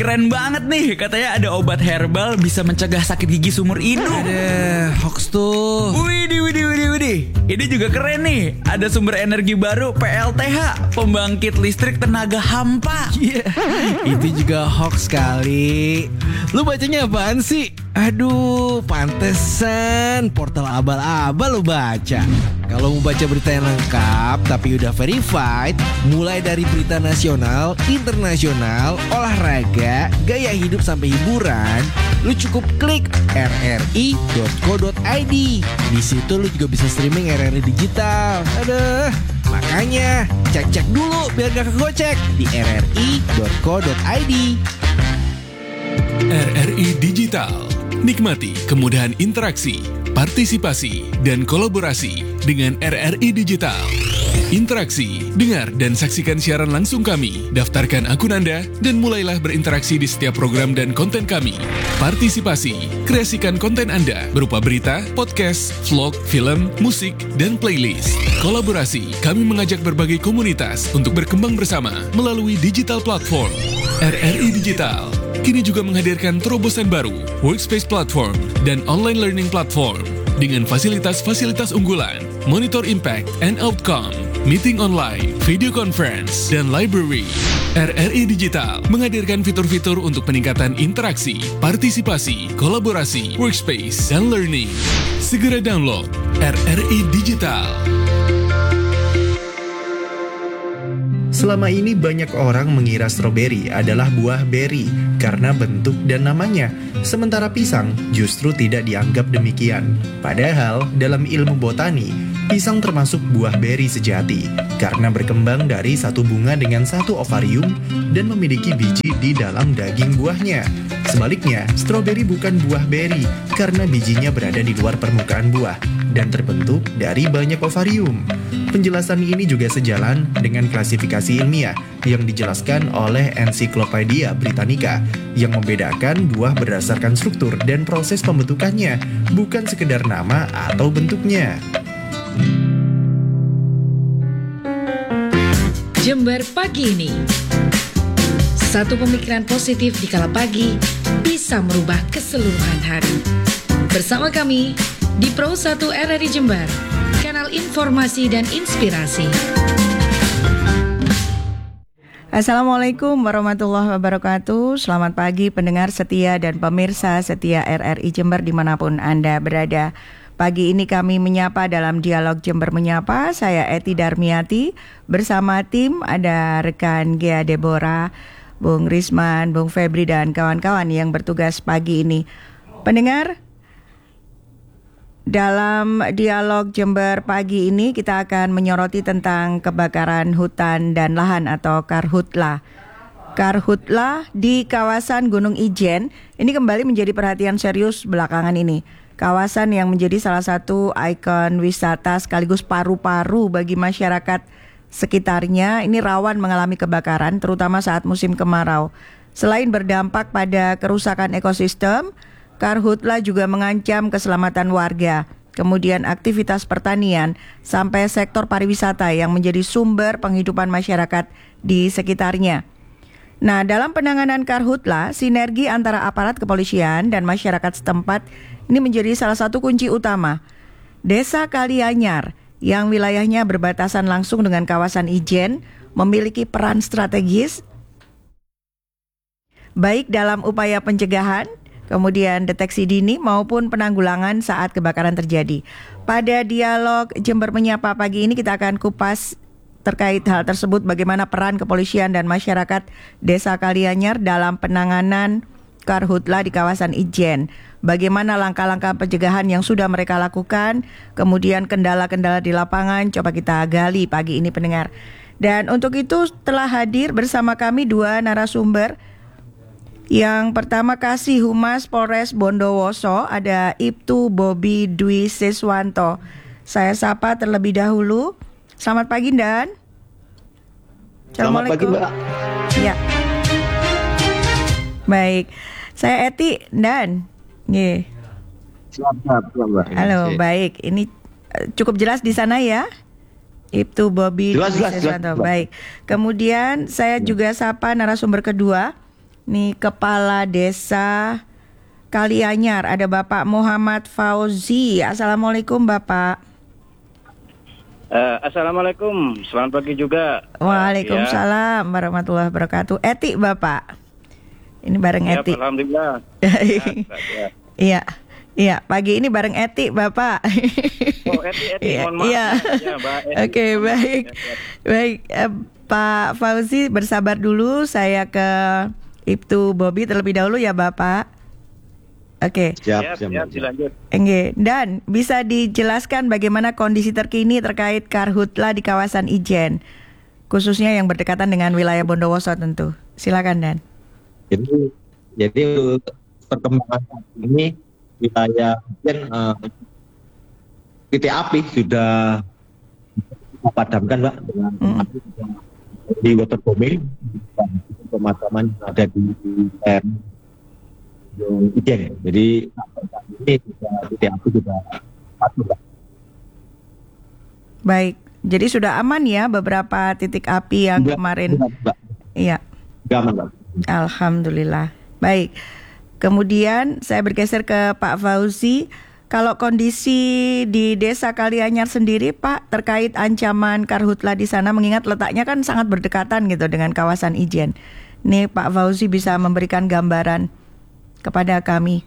Keren banget nih, katanya ada obat herbal bisa mencegah sakit gigi seumur hidup. Ada hoax tuh. Widih. Ini juga keren nih, ada sumber energi baru PLTH, pembangkit listrik tenaga hampa. Itu juga hoax kali. Lu bacanya apaan sih? Aduh, pantesan portal abal-abal lu baca. Kalau mau baca berita yang lengkap tapi udah verified, mulai dari berita nasional, internasional, olahraga, gaya hidup sampai hiburan, lu cukup klik rri.co.id. Di situ lu juga bisa streaming RRI digital. Aduh, makanya cek dulu biar gak kegocek di rri.co.id. RRI Digital. Nikmati kemudahan interaksi, partisipasi, dan kolaborasi dengan RRI Digital. Interaksi, dengar dan saksikan siaran langsung kami. Daftarkan akun Anda dan mulailah berinteraksi di setiap program dan konten kami. Partisipasi, kreasikan konten Anda berupa berita, podcast, vlog, film, musik, dan playlist. Kolaborasi, kami mengajak berbagai komunitas untuk berkembang bersama melalui digital platform. RRI Digital kini juga menghadirkan terobosan baru, workspace platform, dan online learning platform dengan fasilitas-fasilitas unggulan, monitor impact and outcome, meeting online, video conference, dan library. RRI Digital menghadirkan fitur-fitur untuk peningkatan interaksi, partisipasi, kolaborasi, workspace, dan learning. Segera download RRI Digital. Selama ini banyak orang mengira stroberi adalah buah beri karena bentuk dan namanya. Sementara pisang justru tidak dianggap demikian. Padahal dalam ilmu botani, pisang termasuk buah beri sejati karena berkembang dari satu bunga dengan satu ovarium dan memiliki biji di dalam daging buahnya. Sebaliknya, stroberi bukan buah beri karena bijinya berada di luar permukaan buah dan terbentuk dari banyak ovarium. Penjelasan ini juga sejalan dengan klasifikasi ilmiah yang dijelaskan oleh Encyclopedia Britannica yang membedakan buah berdasarkan struktur dan proses pembentukannya, bukan sekedar nama atau bentuknya. Jember pagi ini. Satu pemikiran positif di kala pagi bisa merubah keseluruhan hari. Bersama kami di Pro 1 RRI Jember, kanal informasi dan inspirasi. Assalamualaikum warahmatullahi wabarakatuh. Selamat pagi pendengar setia dan pemirsa setia RRI Jember dimanapun Anda berada. Pagi ini kami menyapa dalam dialog Jember Menyapa. Saya Eti Darmiati bersama tim, ada rekan Gea Deborah, Bung Risman, Bung Febri dan kawan-kawan yang bertugas pagi ini. Pendengar, dalam dialog Jember pagi ini kita akan menyoroti tentang kebakaran hutan dan lahan atau Karhutla. Karhutla di kawasan Gunung Ijen ini kembali menjadi perhatian serius belakangan ini. Kawasan yang menjadi salah satu ikon wisata sekaligus paru-paru bagi masyarakat sekitarnya ini rawan mengalami kebakaran terutama saat musim kemarau. Selain berdampak pada kerusakan ekosistem, Karhutla juga mengancam keselamatan warga, kemudian aktivitas pertanian, sampai sektor pariwisata yang menjadi sumber penghidupan masyarakat di sekitarnya. Nah, dalam penanganan Karhutla, sinergi antara aparat kepolisian dan masyarakat setempat ini menjadi salah satu kunci utama. Desa Kalianyar yang wilayahnya berbatasan langsung dengan kawasan Ijen memiliki peran strategis baik dalam upaya pencegahan, kemudian deteksi dini maupun penanggulangan saat kebakaran terjadi. Pada dialog Jember Menyapa pagi ini kita akan kupas terkait hal tersebut, bagaimana peran kepolisian dan masyarakat Desa Kalianyar dalam penanganan Karhutla di kawasan Ijen. Bagaimana langkah-langkah pencegahan yang sudah mereka lakukan, kemudian kendala-kendala di lapangan, coba kita gali pagi ini pendengar. Dan untuk itu telah hadir bersama kami dua narasumber. Yang pertama Kasih Humas Polres Bondowoso, ada Ibtu Bobi Dwi Siswanto. Saya sapa terlebih dahulu. Selamat pagi Dan. Selamat pagi Mbak. Ya. Baik. Saya Eti Dan. Nggih. Selamat Mbak. Halo, baik. Ini cukup jelas di sana ya? Ibtu Bobi Dwi Siswanto. Baik. Kemudian saya juga sapa narasumber kedua. Nih Kepala Desa Kalianyar, ada Bapak Muhammad Fauzi. Assalamualaikum Bapak. Assalamualaikum, selamat pagi juga. Waalaikumsalam warahmatullahi wabarakatuh. Etik Bapak. Ini bareng Ya, Etik. alhamdulillah. Iya. Iya, pagi ini bareng Etik Bapak. Oh, Eti, Iya, mohon maaf. iya. Ya, Mbak Eti. Oke, baik. Baik, Pak Fauzi bersabar dulu, saya ke Ibtu Bobi terlebih dahulu ya Bapak. Oke. Siap. Dilanjut. Oke, dan bisa dijelaskan bagaimana kondisi terkini terkait karhutla di kawasan Ijen, khususnya yang berdekatan dengan wilayah Bondowoso tentu. Silakan Dan. Jadi untuk perkembangan saat ini wilayah Ijen, titik api sudah dipadamkan, Mbak, dengan di waterbombing pemadaman yang ada di Ijen. Jadi saat ini titik api sudah patuh, Mbak. Baik, jadi sudah aman ya beberapa titik api yang kemarin. Mbak. Iya. Sudah aman, Mbak. Alhamdulillah. Baik. Kemudian saya bergeser ke Pak Fauzi. Kalau kondisi di Desa Kalianyar sendiri, Pak, terkait ancaman karhutla di sana, mengingat letaknya kan sangat berdekatan gitu dengan kawasan Ijen. Nih Pak Fauzi bisa memberikan gambaran kepada kami.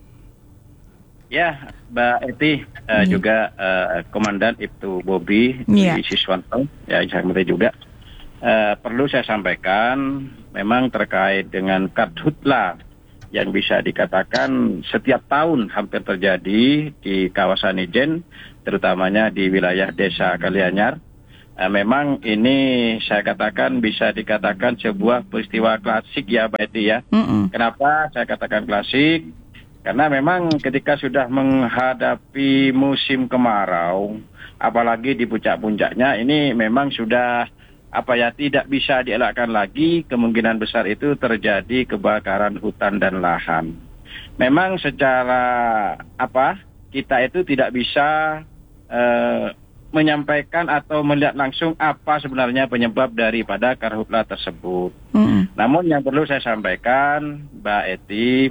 Ya, Mbak Eti, juga Komandan Ibtu Bobi di Siswanto, ya saya juga. Perlu saya sampaikan, memang terkait dengan karhutla yang bisa dikatakan setiap tahun hampir terjadi di kawasan Ijen, terutamanya di wilayah Desa Kalianyar. Memang ini saya katakan bisa dikatakan sebuah peristiwa klasik ya Mbak Eti ya. Kenapa saya katakan klasik? Karena memang ketika sudah menghadapi musim kemarau, apalagi di puncak-puncaknya, ini memang sudah tidak bisa dielakkan lagi, kemungkinan besar itu terjadi kebakaran hutan dan lahan. Memang secara kita itu tidak bisa menyampaikan atau melihat langsung apa sebenarnya penyebab daripada karhutla tersebut. Namun yang perlu saya sampaikan, Mbak Eti,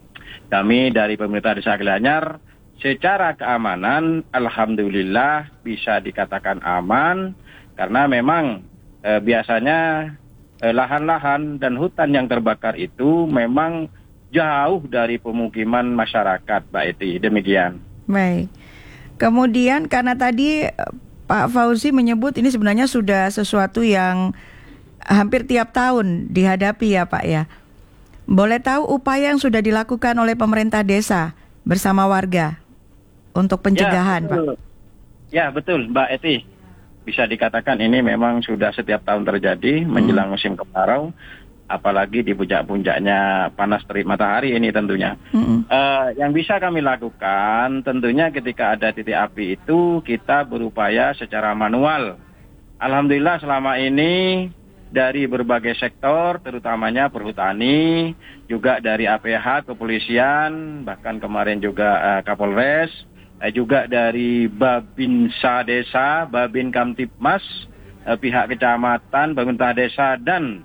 kami dari pemerintah Desa Kalianyar secara keamanan alhamdulillah bisa dikatakan aman, karena memang biasanya lahan-lahan dan hutan yang terbakar itu memang jauh dari pemukiman masyarakat, Mbak Eti. Demikian. Baik. Kemudian karena tadi Pak Fauzi menyebut ini sebenarnya sudah sesuatu yang hampir tiap tahun dihadapi ya Pak ya. Boleh tahu upaya yang sudah dilakukan oleh pemerintah desa bersama warga untuk pencegahan, Pak? Ya, betul, Mbak Eti. Bisa dikatakan ini memang sudah setiap tahun terjadi menjelang musim kemarau, apalagi di puncak-puncaknya panas terik matahari ini tentunya. Yang bisa kami lakukan tentunya ketika ada titik api itu kita berupaya secara manual. Alhamdulillah selama ini dari berbagai sektor, terutamanya perhutani, juga dari APH, kepolisian, bahkan kemarin juga Kapolres, juga dari Babinsa Desa, Babin Kamtipmas, pihak kecamatan, pemerintah desa, dan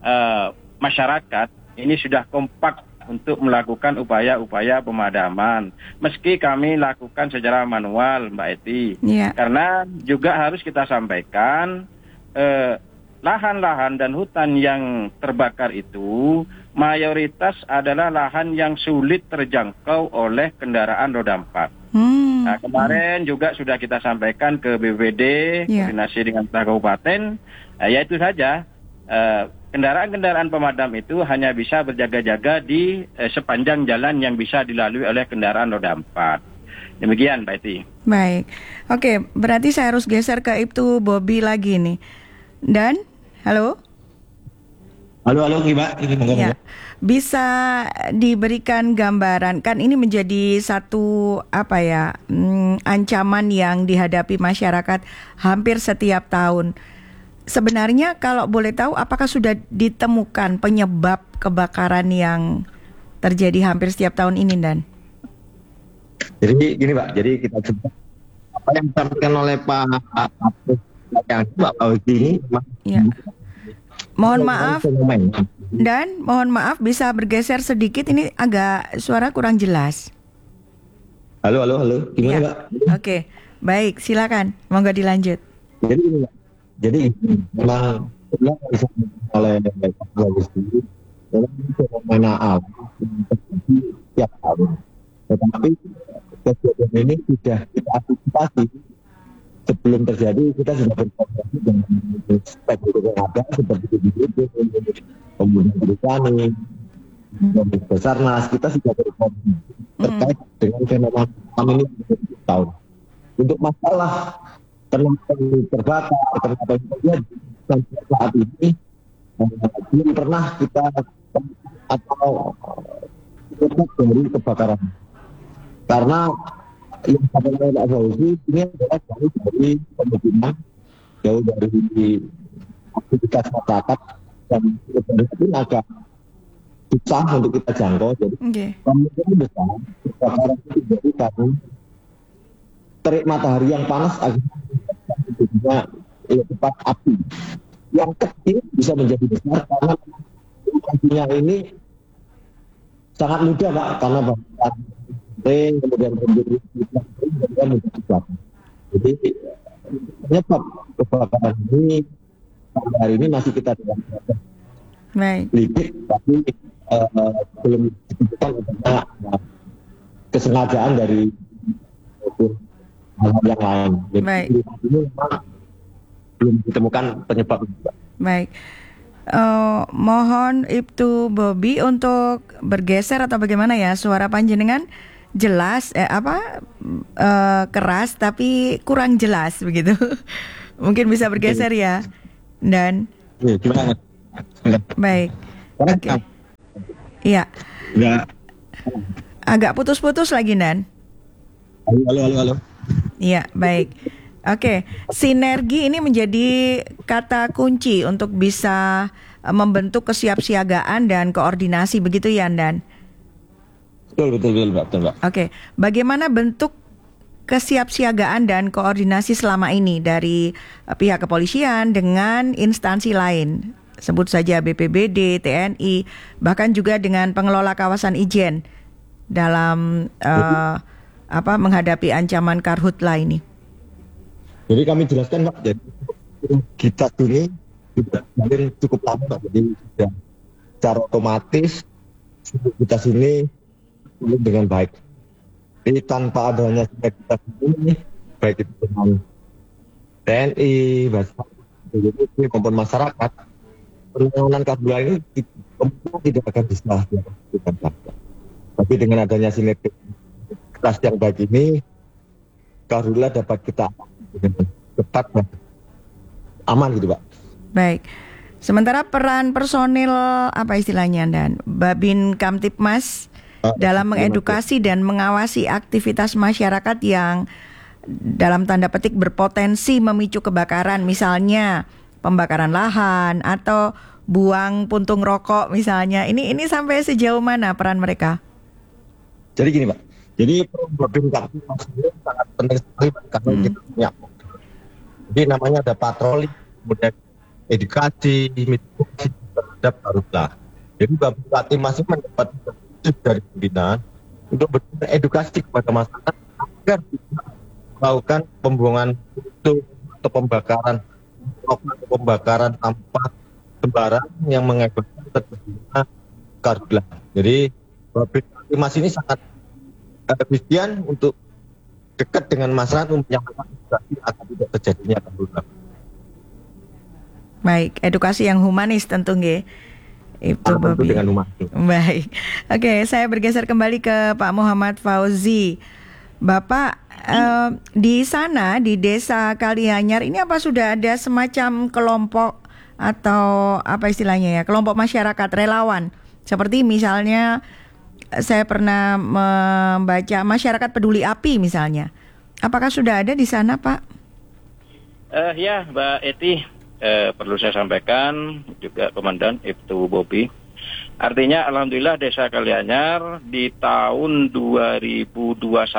masyarakat, ini sudah kompak untuk melakukan upaya-upaya pemadaman. Meski kami lakukan secara manual, Mbak Eti. Karena juga harus kita sampaikan, lahan-lahan dan hutan yang terbakar itu mayoritas adalah lahan yang sulit terjangkau oleh kendaraan roda 4. Nah, kemarin juga sudah kita sampaikan ke BPBD, koordinasi dengan kabupaten, yaitu saja kendaraan-kendaraan pemadam itu hanya bisa berjaga-jaga di sepanjang jalan yang bisa dilalui oleh kendaraan roda 4. Demikian, Mbak Eti. Baik, oke, berarti saya harus geser ke Ibtu Bobi lagi nih. Dan, halo? Halo, Mbak. Ya. Bisa diberikan gambaran, kan ini menjadi satu ancaman yang dihadapi masyarakat hampir setiap tahun. Sebenarnya kalau boleh tahu, apakah sudah ditemukan penyebab kebakaran yang terjadi hampir setiap tahun ini, Dan? Jadi gini, Pak. Jadi kita coba apa yang disampaikan oleh Pak Fauzi ini. Mohon maaf. Dan mohon maaf bisa bergeser sedikit, ini agak suara kurang jelas. Halo. Gimana, Ya. Mbak? Oke, baik, silakan. Monggo dilanjut. Jadi ini, Mbak. Jadi memang sebenarnya bisa oleh Pak Jokowi dalam fenomena alam terjadi tiap tahun. Tetapi kejadian ini sudah kita antisipasi sebelum terjadi. Kita sudah berkoordinasi dengan stakeholder yang ada seperti BPBD, kemudian Perhutani, kemudian Basarnas. Kita sudah berkoordinasi terkait dengan fenomena alam ini tahun. Untuk masalah kenapa terbakar, kenapa ini terjadi sampai saat ini belum pernah kita atau lepas dari kebakaran. Karena yang disampaikan oleh Pak Fauzi ini adalah jauh dari pemukiman, jauh dari aktivitas masyarakat, dan itu agak susah untuk kita jangkau. Jadi kemungkinan besar kebakaran itu terjadi karena terik matahari yang panas akhirnya cepat api. Yang kecil bisa menjadi besar karena apinya ini sangat mudah, Pak, karena bahan kemudian mudah dibakar. Jadi penyebab kebakaran ini sampai hari ini masih kita dalam proses lidik, tapi belum ditentukan adanya kesengajaan dari hal yang lain. Jadi ini memang belum ditemukan penyebab itu. Baik. Mohon Ibtu Bobi untuk bergeser atau bagaimana ya, suara panjenengan jelas keras tapi kurang jelas begitu. Mungkin bisa bergeser ya. Dan gimana? Baik. Oke. Iya. Agak putus-putus lagi, Dan. Halo. Iya, baik. Oke, sinergi ini menjadi kata kunci untuk bisa membentuk kesiapsiagaan dan koordinasi, begitu ya, Dan? Betul, Mbak. Oke, bagaimana bentuk kesiapsiagaan dan koordinasi selama ini dari pihak kepolisian dengan instansi lain? Sebut saja BPBD, TNI, bahkan juga dengan pengelola kawasan Ijen dalam menghadapi ancaman karhutla ini. Jadi kami jelaskan, Pak, jadi kita ini sudah jalan cukup lama, Pak. Jadi sudah secara otomatis kita ini dengan baik. Jadi tanpa adanya kita ini, baik itu dengan TNI, BPBD maupun masyarakat, penanganan karhutla ini tidak akan bisa dilakukan. Tapi dengan adanya sinergi keras yang baik ini, karhutla dapat kita dengan cepat dan aman gitu, Pak. Baik. Sementara peran personil apa istilahnya, Dan? Babin Kamtipmas dalam mengedukasi dan mengawasi aktivitas masyarakat yang dalam tanda petik berpotensi memicu kebakaran, misalnya pembakaran lahan atau buang puntung rokok misalnya. Ini sampai sejauh mana peran mereka? Jadi gini, Pak. Jadi Babin Kamtipmas ini sangat penting sekali, Pak, karena kita punya. Jadi namanya ada patroli, kemudian edukasi, mitigasi terhadap karhutla. Jadi Babin Kamtipmas ini mendapat tugas dari pimpinan untuk beredukasi kepada masyarakat agar bisa melakukan pembuangan puntung atau pembakaran sampah sembarang yang mengakibatkan terjadinya karhutla. Jadi Babin Kamtipmas ini sangat efisien untuk dekat dengan masyarakat untuk menyampaikan edukasi agar tidak terjadinya karhutla. Baik, edukasi yang humanis tentu nggih. Itu Bobi. Dengan humanis. Baik. Oke, saya bergeser kembali ke Pak Muhammad Fauzi. Bapak, di sana di Desa Kalianyar ini apa sudah ada semacam kelompok atau apa istilahnya ya, kelompok masyarakat relawan? Seperti misalnya saya pernah membaca masyarakat peduli api misalnya. Apakah sudah ada di sana, Pak? Ya, Mbak Eti, perlu saya sampaikan juga Komandan Ibtu Bobi Artinya alhamdulillah Desa Kalianyar di tahun 2021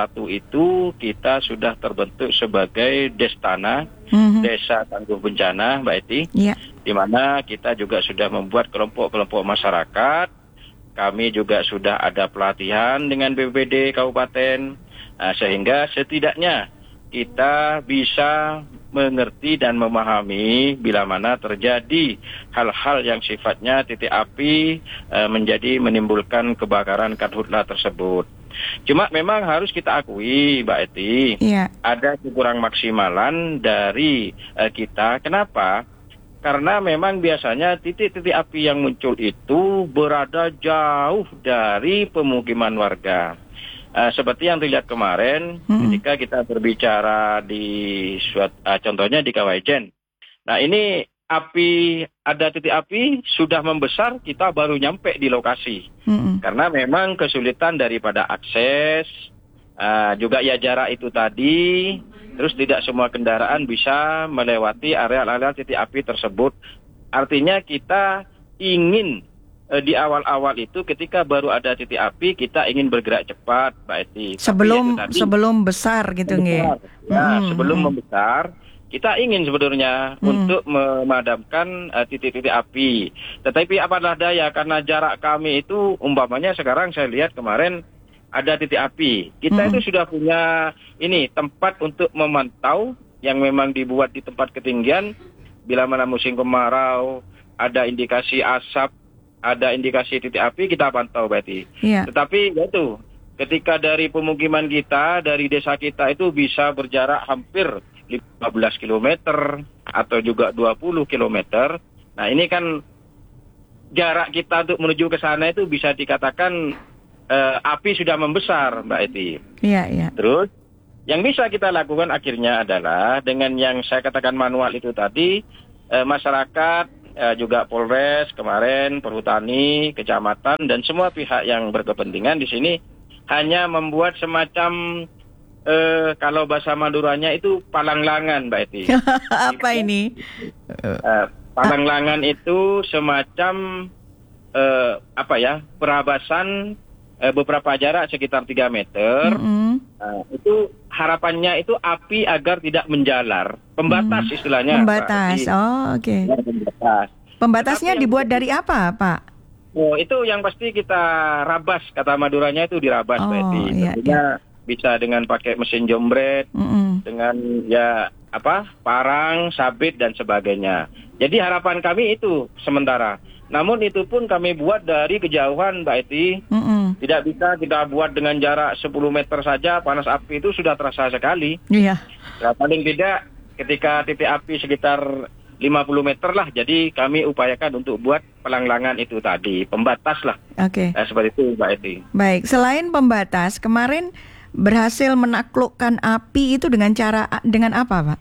itu kita sudah terbentuk sebagai Destana, Desa Tangguh Bencana, Mbak Eti. Iya. Di mana kita juga sudah membuat kelompok-kelompok masyarakat. Kami juga sudah ada pelatihan dengan BPBD Kabupaten, sehingga setidaknya kita bisa mengerti dan memahami bila mana terjadi hal-hal yang sifatnya titik api menjadi menimbulkan kebakaran karhutla tersebut. Cuma memang harus kita akui, Mbak Eti, ada kekurang maksimalan dari kita. Kenapa? Karena memang biasanya titik-titik api yang muncul itu berada jauh dari pemukiman warga. Seperti yang terlihat kemarin ketika kita berbicara di contohnya di Kawajen. Nah ini ada titik api sudah membesar, kita baru nyampe di lokasi. Karena memang kesulitan daripada akses, juga ya jarak itu tadi, terus tidak semua kendaraan bisa melewati area-area titik api tersebut. Artinya kita ingin di awal-awal itu ketika baru ada titik api kita ingin bergerak cepat, Mbak Eti. Sebelum besar gitu nggih. Sebelum membesar kita ingin sebenarnya untuk memadamkan titik-titik api. Tetapi apalah daya karena jarak kami itu umpamanya sekarang saya lihat kemarin ada titik api. Kita itu sudah punya tempat untuk memantau yang memang dibuat di tempat ketinggian bila mana musim kemarau ada indikasi asap, ada indikasi titik api, kita pantau berarti. Tetapi itu ketika dari pemukiman kita, dari desa kita itu bisa berjarak hampir 15 km atau juga 20 km. Nah ini kan jarak kita untuk menuju ke sana itu bisa dikatakan api sudah membesar, Mbak Eti. Iya. Terus yang bisa kita lakukan akhirnya adalah dengan yang saya katakan manual itu tadi, masyarakat juga Polres kemarin, Perhutani, Kecamatan dan semua pihak yang berkepentingan di sini hanya membuat semacam kalau bahasa Maduranya itu palanglangan, Mbak Eti. Apa ini? Palanglangan itu semacam perabasan beberapa jarak sekitar 3 meter. Itu harapannya itu api agar tidak menjalar. Pembatas istilahnya. Pembatas. Oke. Ya, pembatas. Pembatasnya dibuat dari apa, Pak? Oh, itu yang pasti kita rabas, kata Maduranya itu dirabas, Betty. Tentunya bisa dengan pakai mesin jombret, dengan parang, sabit dan sebagainya. Jadi harapan kami itu sementara. Namun itu pun kami buat dari kejauhan, Mbak Eti. Tidak bisa kita buat dengan jarak 10 meter saja, panas api itu sudah terasa sekali. Iya. Nah, paling tidak ketika titik api sekitar 50 meter lah, jadi kami upayakan untuk buat pelanglangan itu tadi, pembatas lah. Oke. Seperti itu, Mbak Eti. Baik, selain pembatas, kemarin berhasil menaklukkan api itu dengan apa, Pak?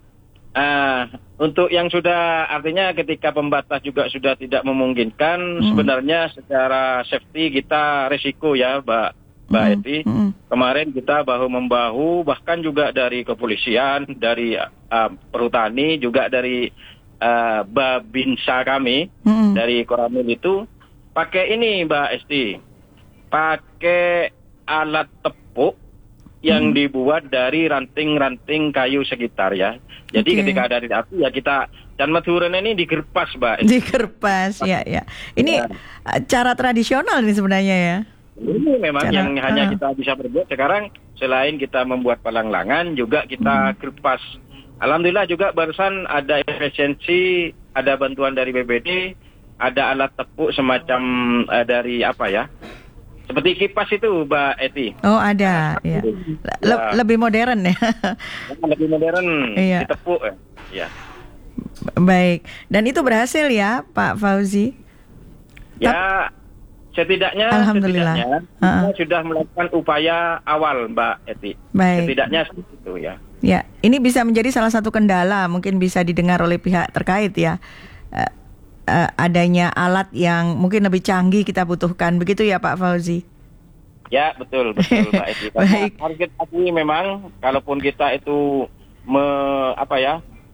Untuk yang sudah, artinya ketika pembatas juga sudah tidak memungkinkan, sebenarnya secara safety kita resiko ya, Mbak Eti. Kemarin kita bahu-membahu, bahkan juga dari kepolisian, dari Perhutani, juga dari Babinsa kami, dari Koramil itu, pakai ini Mbak Esti, pakai alat tepuk yang dibuat dari ranting-ranting kayu sekitar ya. Jadi ketika ada titik api ya kita, dan Madhuran ini digerpas, Mbak. Digerpas, ya. Ini cara tradisional ini sebenarnya ya. Ini memang yang hanya kita bisa berbuat sekarang. Selain kita membuat palanglangan, juga kita gerpas. Alhamdulillah juga barusan ada efisiensi, ada bantuan dari BPD, ada alat tepuk semacam dari seperti kipas itu, Mbak Eti. Oh ada, ya. Lebih modern ya. Lebih modern, ditepuk ya. Baik, dan itu berhasil ya, Pak Fauzi? Ya, setidaknya kita sudah melakukan upaya awal, Mbak Eti. Baik. Setidaknya seperti itu ya. Ya, ini bisa menjadi salah satu kendala, mungkin bisa didengar oleh pihak terkait ya. Adanya alat yang mungkin lebih canggih kita butuhkan, begitu ya Pak Fauzi? Ya betul Mbak Eti. Target ini memang kalaupun kita itu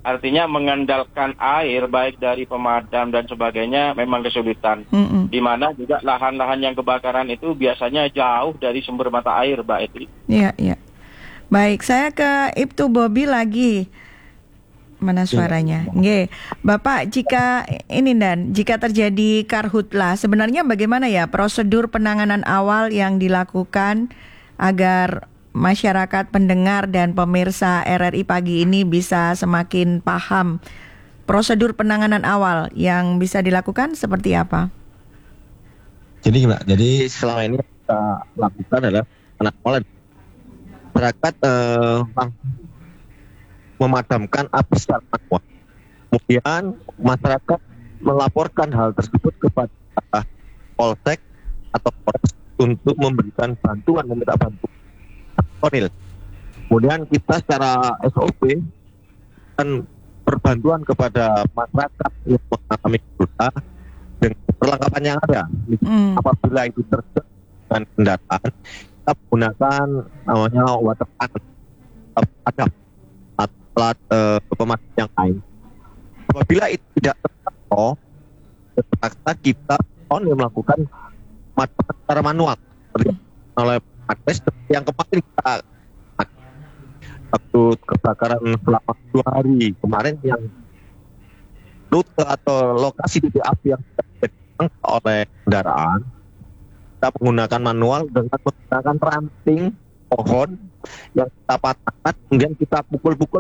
Artinya mengandalkan air baik dari pemadam dan sebagainya memang kesulitan. Di mana juga lahan-lahan yang kebakaran itu biasanya jauh dari sumber mata air, Mbak Eti. Iya, iya. Baik, saya ke Ibtu Bobi lagi. Mana suaranya? Nggih. Bapak, jika terjadi karhutlah, sebenarnya bagaimana ya prosedur penanganan awal yang dilakukan agar masyarakat pendengar dan pemirsa RRI pagi ini bisa semakin paham prosedur penanganan awal yang bisa dilakukan seperti apa? Jadi Mbak, selama ini kita lakukan adalah penanganan masyarakat memadamkan api secara manual. Kemudian masyarakat melaporkan hal tersebut kepada Polsek atau Polres untuk memberikan bantuan, meminta bantuan. Kemudian kita secara SOP dan perbantuan kepada masyarakat yang mengalami kesulitan dengan perlengkapan yang ada. Apabila itu terjadi dengan kendaraan, kita menggunakan namanya water tank atau alat pemadam yang lain. Apabila itu tidak terjangkau, terpaksa kita melakukan pemadaman secara manual oleh Adres yang kemarin kita waktu kebakaran selama 2 hari kemarin, yang rute atau lokasi titik api yang ditangkap oleh kendaraan, kita menggunakan manual dengan menggunakan ranting pohon yang kita patahkan, kemudian kita pukul-pukul.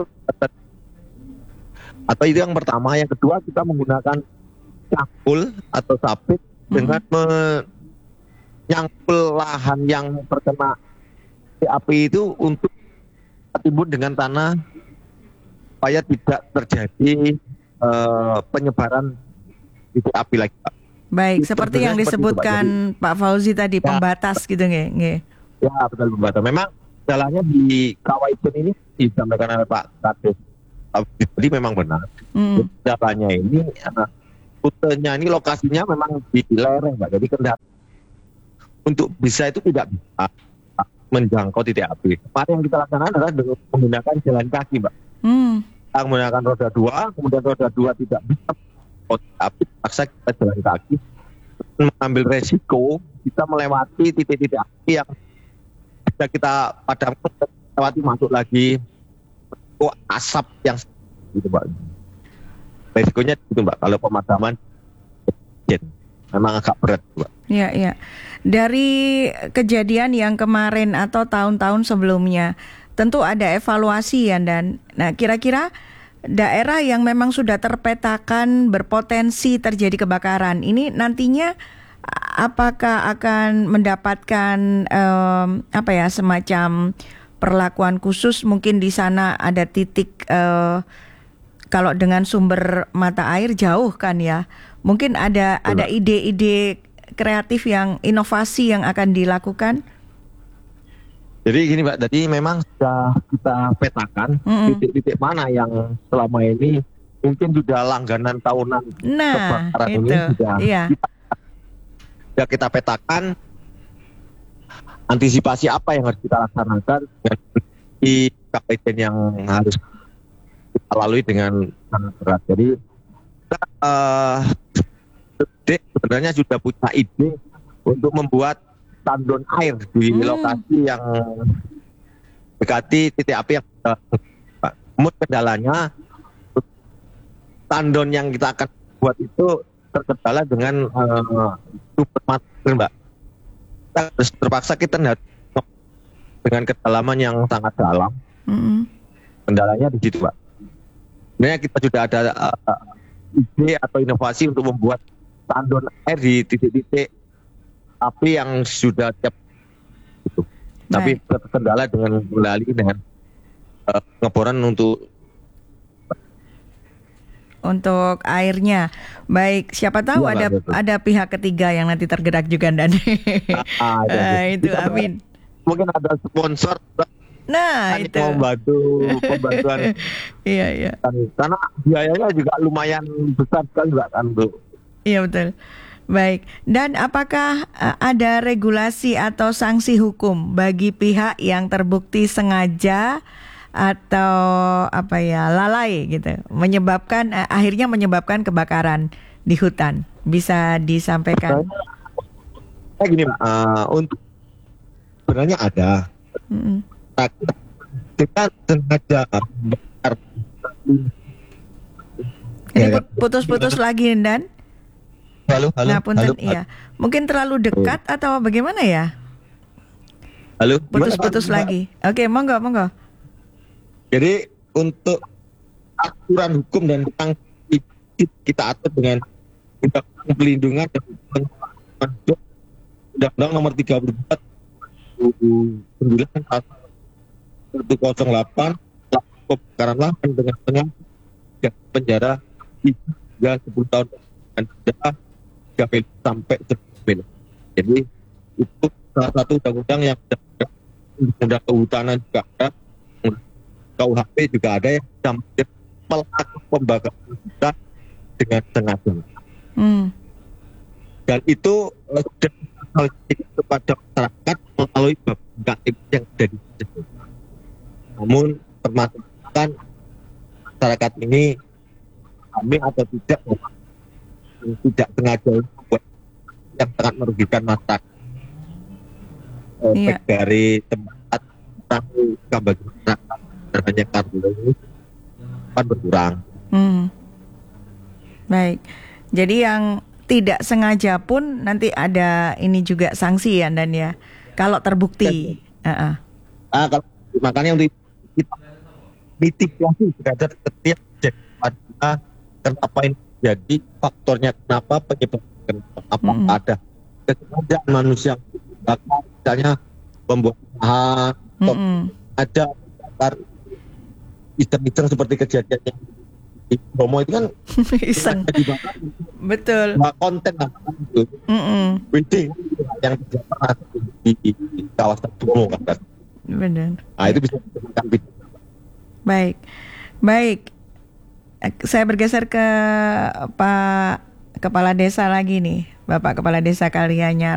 Atau itu yang pertama. Yang kedua, kita menggunakan cangkul atau sapit dengan menyangkul lahan yang terkena api itu untuk timbun dengan tanah supaya tidak terjadi penyebaran titik api lagi. Baik, seperti yang disebutkan Pak Fauzi tadi, pembatas gitu nggih. Ya, betul, pembatas. Memang jalannya di Kawah Ijen ini disampaikan oleh Pak Kades. Jadi memang benar. Jalannya ini rutenya ini lokasinya memang di lereng, Mbak. Jadi kendaraan untuk bisa itu tidak bisa menjangkau titik api. Kemarin yang kita laksanakan adalah dengan menggunakan jalan kaki, Mbak. Kita menggunakan roda 2, kemudian roda 2 tidak bisa titik api, paksa kita jalan kaki, mengambil resiko kita melewati titik-titik api yang bisa kita padamkan, lewati masuk lagi asap yang gitu, Mbak. Resikonya itu, Mbak. Kalau pemadaman memang agak berat, Mbak. Iya, iya. Dari kejadian yang kemarin atau tahun-tahun sebelumnya, tentu ada evaluasi ya, dan kira-kira daerah yang memang sudah terpetakan berpotensi terjadi kebakaran ini nantinya apakah akan mendapatkan semacam perlakuan khusus? Mungkin di sana ada titik kalau dengan sumber mata air jauh kan ya, mungkin ada ide-ide kreatif yang inovasi yang akan dilakukan. Jadi gini, Mbak, tadi memang sudah kita petakan titik-titik mana yang selama ini mungkin sudah langganan tahunan kebakaran ini sudah kita petakan antisipasi apa yang harus kita laksanakan di kabupaten yang harus kita lalui dengan sangat berat. Jadi kita sebenarnya sudah punya ide untuk membuat tandon air di lokasi yang dekati titik api yang kendalanya tandon yang kita akan buat itu terkendala dengan super material, Mbak. Kita harus terpaksa kita dengan kedalaman yang sangat dalam. Kendalanya di situ, Mbak. Sebenarnya kita sudah ada ide atau inovasi untuk membuat tandon air di titik-titik api yang sudah siap gitu. Tapi terkendala dengan kembali dengan pengeboran untuk airnya. Baik, siapa tahu ada pihak ketiga yang nanti tergerak juga, dan itu amin. Mungkin ada sponsor. Nah, itu pembantuan. Iya. Karena biayanya juga lumayan besar sekali, Mbak, kan, Bu. Iya, betul. Baik. Dan apakah ada regulasi atau sanksi hukum bagi pihak yang terbukti sengaja atau apa ya, lalai gitu, akhirnya menyebabkan kebakaran di hutan? Bisa disampaikan. Kayak gini, untuk sebenarnya ada. Kita sengaja membakar. Ini putus-putus lagi, Dan. Halo. Iya. Mungkin terlalu dekat atau bagaimana ya? Halo. Putus-putus lagi. Oke, monggo. Jadi untuk aturan hukum dan sanksi kita atur dengan Undang-Undang Pelindungan dan Undang-Undang Nomor 34 108 kebakaran lahan dengan penjara hingga 10 tahun dan denda 3 miliar sampai 10 miliar. Jadi itu salah satu undang-undang yang undang kehutanan juga ada, KUHP juga ada yang sampai pelaku pembakaran hutan dengan sengaja. Dan itu sudah disampaikan kepada masyarakat melalui beberapa yang ada di situ. Namun termasuk masyarakat ini kami atau tidak sengaja yang sangat merugikan masyarakat. Baik dari tempat bagi masyarakat banyak kartu ini akan berkurang. Baik. Jadi yang tidak sengaja pun nanti ada ini juga sanksi ya, Dan ya. Kalau terbukti. Makanya untuk kita mitigasi terhadap setiap ada kenapa ini jadi faktornya, kenapa penyebabnya, apa ada kesengajaan manusia, misalnya pembuat ada iseng-iseng seperti kejadian yang di Bromo itu kan iseng. Betul. Konten itu wedding yang pernah di kawasan Bromo kan. Benar. Nah itu bisa ditemukan. Baik. Saya bergeser ke Pak Kepala Desa lagi nih, Bapak Kepala Desa Kalianyar.